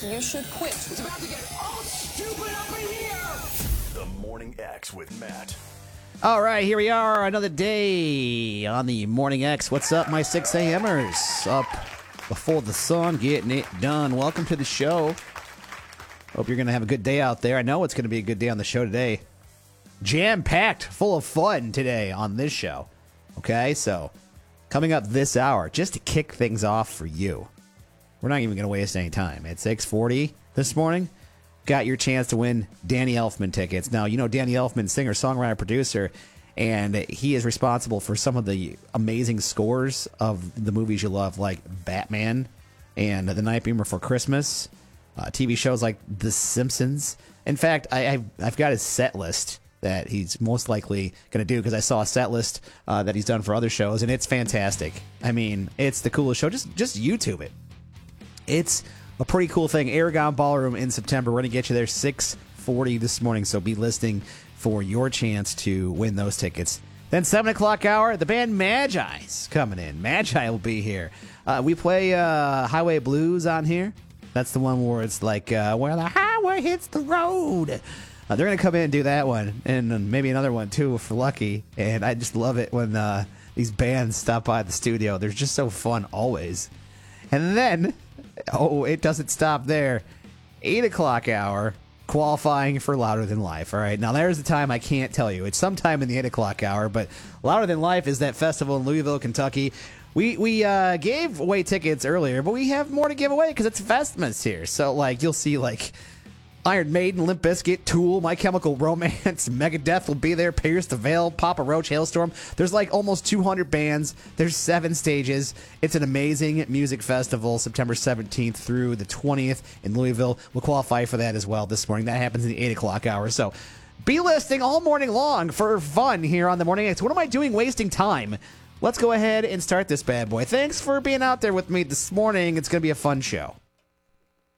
You should quit. It's about to get all stupid up in here! The Morning X with Matt. All right, here we are, another day on the Morning X. What's up, my 6 a.m.ers? Up before the sun, getting it done. Welcome to the show. Hope you're going to have a good day out there. I know it's going to be a good day on the show today. Jam-packed, full of fun today on this show. Okay, so coming up this hour, just to kick things off for you. We're not even going to waste any time. At 6:40 this morning, got your chance to win Danny Elfman tickets. Now, you know Danny Elfman, singer, songwriter, producer, and he is responsible for some of the amazing scores of the movies you love, like Batman and The Night Before Christmas, TV shows like The Simpsons. In fact, I've got his set list that he's most likely going to do, because I saw a set list that he's done for other shows, and it's fantastic. I mean, it's the coolest show. Just YouTube it. It's a pretty cool thing. Aragon Ballroom in September. We're going to get you there 6:40 this morning, so be listening for your chance to win those tickets. Then 7 o'clock hour, the band Magi's coming in. Magi will be here. We play Highway Blues on here. That's the one where it's like, where the highway hits the road. They're going to come in and do that one, and maybe another one, too, if we're lucky. And I just love it when these bands stop by the studio. They're just so fun always. And then, it doesn't stop there. 8 o'clock hour, qualifying for Louder Than Life. All right, now there's the time I can't tell you. It's sometime in the 8 o'clock hour, but Louder Than Life is that festival in Louisville, Kentucky. We gave away tickets earlier, but we have more to give away because it's Festmas here. So, you'll see, Iron Maiden, Limp Bizkit, Tool, My Chemical Romance, Megadeth will be there, Pierce the Veil, Papa Roach, Hailstorm. There's almost 200 bands. There's 7 stages. It's an amazing music festival, September 17th through the 20th in Louisville. We'll qualify for that as well this morning. That happens in the 8 o'clock hour. So be listening all morning long for fun here on the Morning X. What am I doing wasting time? Let's go ahead and start this bad boy. Thanks for being out there with me this morning. It's going to be a fun show.